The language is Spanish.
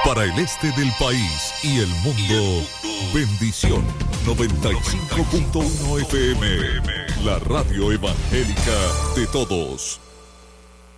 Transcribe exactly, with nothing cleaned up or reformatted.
Para el este del país y el mundo, Bendición noventa y cinco punto uno F M, la radio evangélica de todos.